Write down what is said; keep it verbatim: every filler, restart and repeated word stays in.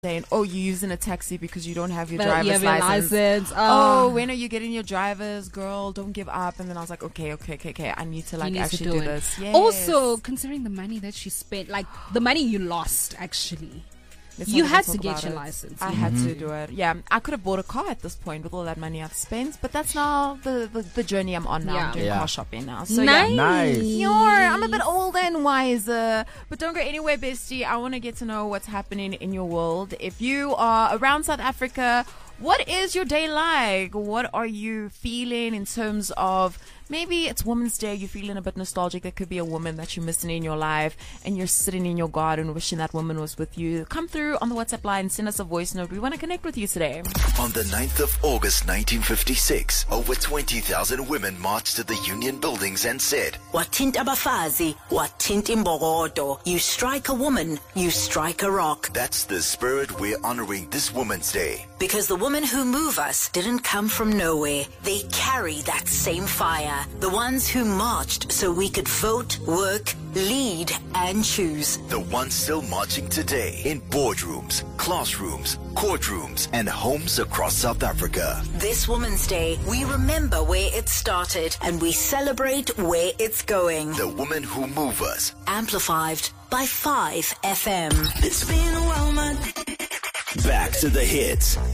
saying, oh, you're using a taxi because you don't have your But driver's you have your license. license. Oh. Oh. when are you getting your driver's, girl? Don't give up. And then I was like, okay, okay, okay, okay. I need to like You need to actually do do, it. this. Yes. Also, considering the money that she spent, like the money you lost, actually, Let's you not had even to talk get about your it. license. I you had had to do it. Yeah, I could have bought a car at this point with all that money I've spent, but that's now the, the, the journey I'm on now. Yeah. I'm doing Yeah. car shopping now. So Nice. yeah. Nice. Yor, I'm a bit older and wiser, but don't go anywhere, bestie. I want to get to know what's happening in your world. If you are around South Africa, what is your day like? What are you feeling in terms of maybe it's Women's Day, you're feeling a bit nostalgic. There could be a woman that you're missing in your life and you're sitting in your garden wishing that woman was with you. Come through on the WhatsApp line, send us a voice note. We want to connect with you today. On the ninth of August nineteen fifty-six, over twenty thousand women marched to the Union buildings and said, Watint abafazi, watint imbogodo. You strike a woman, you strike a rock. that's the spirit we're honoring this Women's Day. Because the women who move us didn't come from nowhere. They carry that same fire. The ones who marched so we could vote, work, lead, and choose. The ones still marching today in boardrooms, classrooms, courtrooms, and homes across South Africa. This Women's Day, we remember where it started and we celebrate where it's going. The women who move us. Amplified by five F M. Back to the hits.